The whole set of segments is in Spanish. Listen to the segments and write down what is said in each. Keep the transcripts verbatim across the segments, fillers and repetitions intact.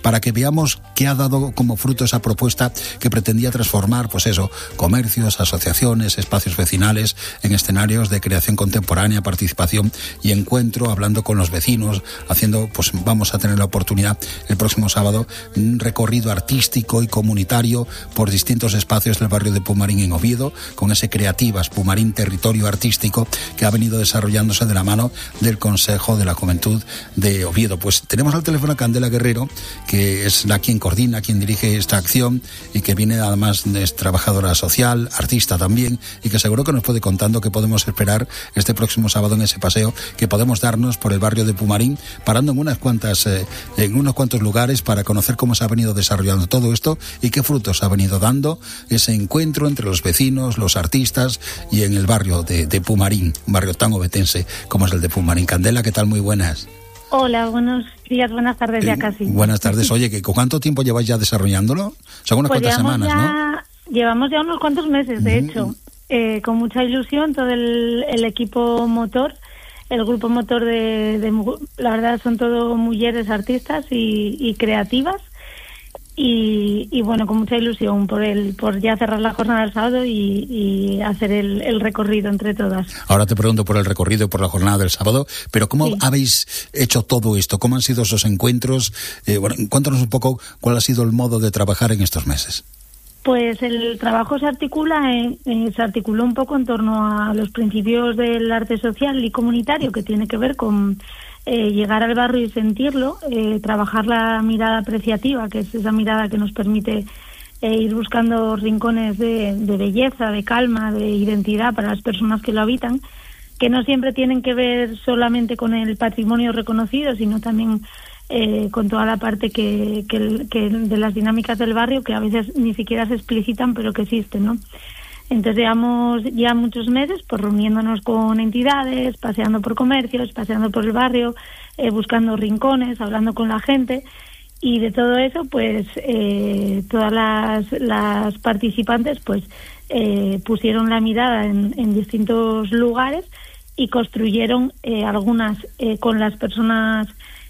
para que veamos qué ha dado como fruto esa propuesta que pretendía transformar, pues eso, comercios, asociaciones, espacios vecinales en escenarios de creación contemporánea, participación y encuentro, hablando con los vecinos, haciendo, pues vamos a tener la oportunidad el próximo sábado, un recorrido artístico y comunitario por distintos espacios del barrio de Pumarín en Oviedo, con ese Creativas Pumarín Territorio Artístico que ha venido desarrollándose de la mano del Consejo de la Juventud de Oviedo. Pues tenemos al teléfono a Candela Guerrero, que es la quien coordina, quien dirige esta acción y que viene además, es trabajadora social, artista también, y que seguro que nos puede contando qué podemos esperar este próximo sábado en ese paseo que podemos darnos por el barrio de Pumarín, parando en unas cuantas eh, en unos cuantos lugares para conocer cómo se ha venido desarrollando todo esto y qué frutos ha venido dando ese encuentro entre los vecinos, los artistas y en el barrio de, de Pumarín, un barrio tan obetense como es el de Pumarín. Candela, ¿qué tal? Muy buenas. Hola, buenos días, buenas tardes ya casi. Eh, buenas tardes. Oye, ¿con cuánto tiempo lleváis ya desarrollándolo? Son unas pues cuantas semanas, ya, ¿no? Llevamos ya unos cuantos meses, de mm. hecho, eh, con mucha ilusión, todo el, el equipo motor, el grupo motor de, de, la verdad son todo mujeres artistas y, y creativas. Y, y bueno, con mucha ilusión por el por ya cerrar la jornada del sábado y, y hacer el, el recorrido entre todas. Ahora te pregunto por el recorrido y por la jornada del sábado, pero ¿cómo sí. habéis hecho todo esto? ¿Cómo han sido esos encuentros? Eh, bueno, cuéntanos un poco cuál ha sido el modo de trabajar en estos meses. Pues el trabajo se articula en, eh, se articuló un poco en torno a los principios del arte social y comunitario, que tiene que ver con Eh, llegar al barrio y sentirlo, eh, trabajar la mirada apreciativa, que es esa mirada que nos permite eh, ir buscando rincones de, de belleza, de calma, de identidad para las personas que lo habitan, que no siempre tienen que ver solamente con el patrimonio reconocido, sino también eh, con toda la parte que, que, que de las dinámicas del barrio, que a veces ni siquiera se explicitan, pero que existen, ¿no? Entonces llevamos ya muchos meses pues reuniéndonos con entidades, paseando por comercios, paseando por el barrio, eh, buscando rincones, hablando con la gente, y de todo eso pues eh, todas las, las participantes pues eh, pusieron la mirada en, en distintos lugares y construyeron eh, algunas eh, con las personas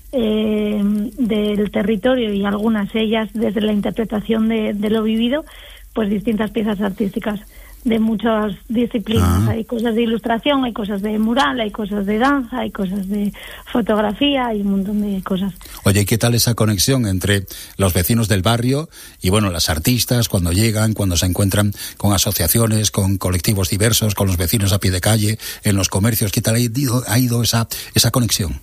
eh, del territorio y algunas ellas desde la interpretación de, de lo vivido, pues distintas piezas artísticas de muchas disciplinas. Ah. Hay cosas de ilustración, hay cosas de mural, hay cosas de danza, hay cosas de fotografía, hay un montón de cosas. Oye, ¿y qué tal esa conexión entre los vecinos del barrio y, bueno, las artistas cuando llegan, cuando se encuentran con asociaciones, con colectivos diversos, con los vecinos a pie de calle, en los comercios? ¿Qué tal ha ido, ha ido esa, esa conexión?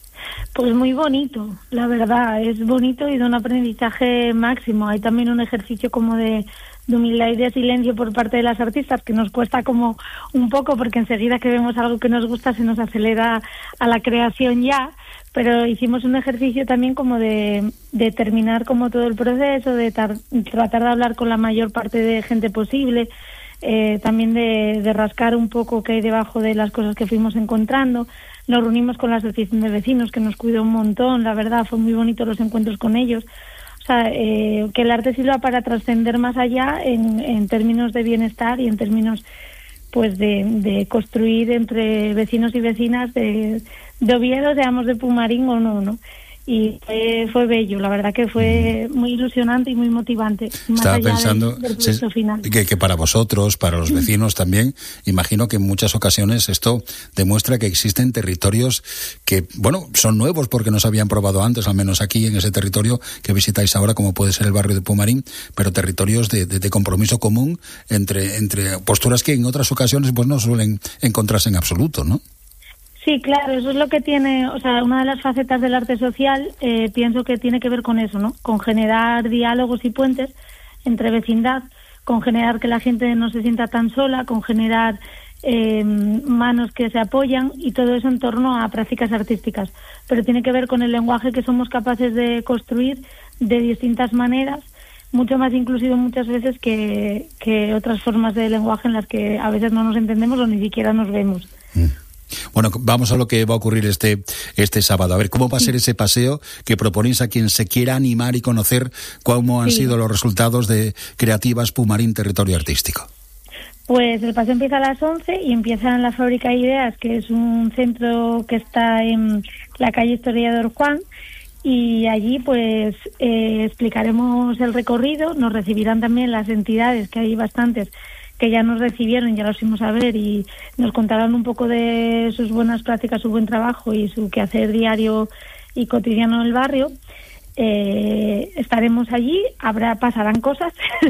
Pues muy bonito, la verdad, es bonito y de un aprendizaje máximo. Hay también un ejercicio como de, de humildad y de silencio por parte de las artistas que nos cuesta como un poco, porque enseguida que vemos algo que nos gusta se nos acelera a la creación ya, pero hicimos un ejercicio también como de, de terminar como todo el proceso, de tar, tratar de hablar con la mayor parte de gente posible, eh, también de, de rascar un poco qué hay debajo de las cosas que fuimos encontrando. Nos reunimos con la asociación de vecinos, que nos cuidó un montón, la verdad, fue muy bonito los encuentros con ellos. O sea, eh, que el arte sirva para trascender más allá en, en términos de bienestar y en términos pues de, de construir entre vecinos y vecinas de, de Oviedo, seamos de Pumarín o no, ¿no? Y fue, fue bello, la verdad que fue muy ilusionante y muy motivante. Más Estaba allá pensando del, del producto final. Que, que para vosotros, para los vecinos también, imagino que en muchas ocasiones esto demuestra que existen territorios que, bueno, son nuevos porque no se habían probado antes, al menos aquí en ese territorio que visitáis ahora, como puede ser el barrio de Pumarín, pero territorios de, de, de compromiso común entre, entre posturas que en otras ocasiones pues no suelen encontrarse en absoluto, ¿no? Sí, claro, eso es lo que tiene, o sea, una de las facetas del arte social, eh, pienso que tiene que ver con eso, ¿no? Con generar diálogos y puentes entre vecindad, con generar que la gente no se sienta tan sola, con generar eh, manos que se apoyan y todo eso en torno a prácticas artísticas. Pero tiene que ver con el lenguaje que somos capaces de construir de distintas maneras, mucho más inclusivo muchas veces que, que otras formas de lenguaje en las que a veces no nos entendemos o ni siquiera nos vemos. Mm. Bueno, vamos a lo que va a ocurrir este este sábado. A ver, ¿cómo va a ser ese paseo que proponéis a quien se quiera animar y conocer cómo han sí. sido los resultados de Creativas Pumarín Territorio Artístico? Pues el paseo empieza a las once y empieza en la Fábrica de Ideas, que es un centro que está en la calle Historiador Juan, y allí pues eh, explicaremos el recorrido, nos recibirán también las entidades, que hay bastantes que ya nos recibieron, ya los fuimos a ver y nos contarán un poco de sus buenas prácticas, su buen trabajo y su quehacer diario y cotidiano en el barrio. Eh, estaremos allí, habrá pasarán cosas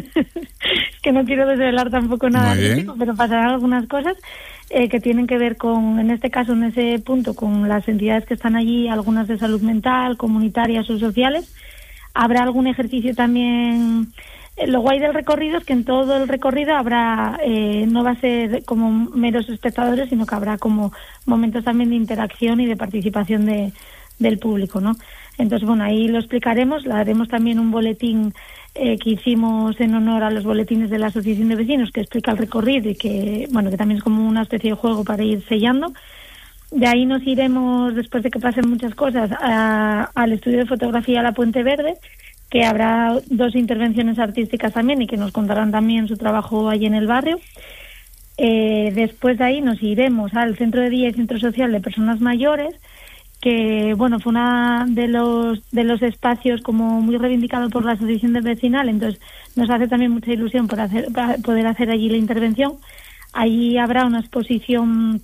que no quiero desvelar tampoco nada crítico, pero pasarán algunas cosas eh, que tienen que ver con, en este caso, en ese punto, con las entidades que están allí, algunas de salud mental, comunitarias o sociales. Habrá algún ejercicio también. Lo guay del recorrido es que en todo el recorrido habrá, eh, no va a ser como meros espectadores, sino que habrá como momentos también de interacción y de participación de, del público, ¿no? Entonces, bueno, ahí lo explicaremos, le haremos también un boletín eh, que hicimos en honor a los boletines de la Asociación de Vecinos, que explica el recorrido y que, bueno, que también es como una especie de juego para ir sellando. De ahí nos iremos, después de que pasen muchas cosas, a, al estudio de fotografía La Puente Verde, que habrá dos intervenciones artísticas también y que nos contarán también su trabajo allí en el barrio. Eh, después de ahí nos iremos al Centro de Día y Centro Social de Personas Mayores, que bueno, fue una de los de los espacios como muy reivindicado por la Asociación de Vecinal, entonces nos hace también mucha ilusión por hacer para poder hacer allí la intervención. Allí habrá una exposición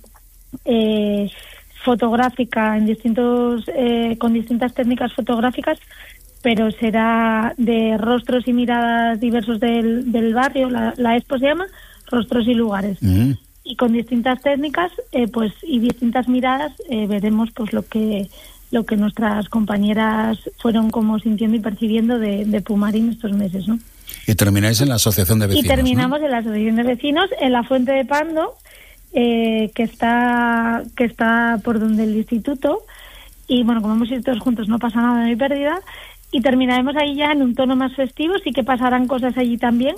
eh, fotográfica en distintos eh, con distintas técnicas fotográficas, pero será de rostros y miradas diversos del, del barrio. La, la expo se llama Rostros y Lugares. Mm. Y con distintas técnicas eh, pues y distintas miradas eh, veremos pues lo que lo que nuestras compañeras fueron como sintiendo y percibiendo de, de Pumarín estos meses, ¿no? Y termináis en la Asociación de Vecinos. Y terminamos, ¿no?, en la Asociación de Vecinos, en la Fuente de Pando, eh, que está que está por donde el instituto. Y bueno, como hemos ido todos juntos, no pasa nada, no hay pérdida. Y terminaremos ahí ya en un tono más festivo, sí que pasarán cosas allí también.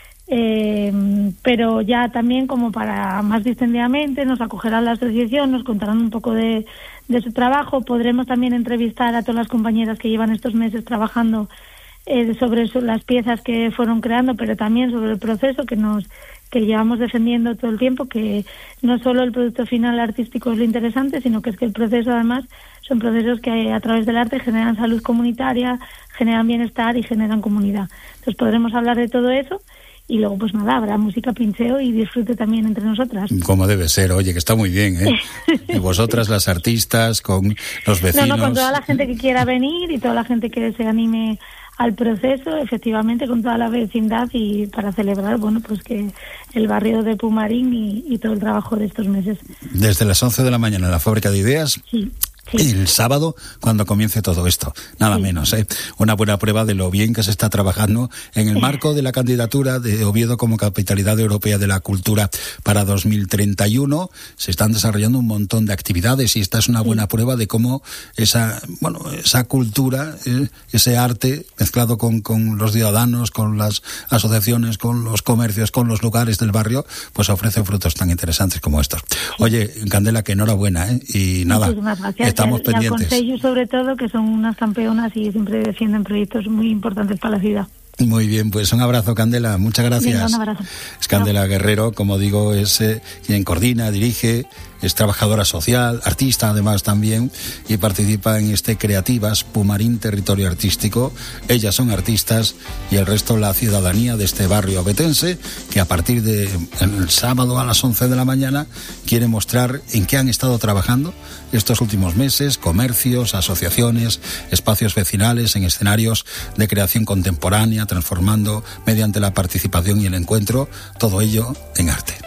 Eh, pero ya también como para más distendidamente nos acogerá la asociación, nos contarán un poco de, de su trabajo, podremos también entrevistar a todas las compañeras que llevan estos meses trabajando eh, sobre su, las piezas que fueron creando, pero también sobre el proceso que nos que llevamos defendiendo todo el tiempo, que no solo el producto final artístico es lo interesante, sino que es que el proceso además son procesos que a través del arte generan salud comunitaria, generan bienestar y generan comunidad. Entonces podremos hablar de todo eso. Y luego, pues nada, habrá música, pincheo y disfrute también entre nosotras. Como debe ser, oye, que está muy bien, ¿eh? Y vosotras, las artistas, con los vecinos. No, no, con toda la gente que quiera venir y toda la gente que se anime al proceso, efectivamente, con toda la vecindad y para celebrar, bueno, pues que el barrio de Pumarín y, y todo el trabajo de estos meses. Desde las once de la mañana en la Fábrica de Ideas. Sí. Sí. El sábado, cuando comience todo esto, nada sí. menos, ¿eh? Una buena prueba de lo bien que se está trabajando en el marco de la candidatura de Oviedo como Capitalidad Europea de la Cultura para dos mil treinta y uno. Se están desarrollando un montón de actividades y esta es una buena sí. prueba de cómo esa, bueno, esa cultura, eh, ese arte mezclado con, con los ciudadanos, con las asociaciones, con los comercios, con los lugares del barrio, pues ofrece frutos tan interesantes como estos. Sí. Oye, Candela, que enhorabuena, ¿eh? Y nada. Muchísimas gracias. Estamos y al, pendientes. Y al Consello, sobre todo, que son unas campeonas y siempre defienden proyectos muy importantes para la ciudad. Muy bien, pues un abrazo, Candela, muchas gracias. Bien, un abrazo. Es Candela no. Guerrero, como digo, es eh, quien coordina, dirige, es trabajadora social, artista además también, y participa en este Creativas Pumarín Territorio Artístico. Ellas son artistas y el resto la ciudadanía de este barrio ovetense, que a partir de el sábado a las once de la mañana quiere mostrar en qué han estado trabajando estos últimos meses, comercios, asociaciones, espacios vecinales en escenarios de creación contemporánea, transformando mediante la participación y el encuentro, todo ello en arte.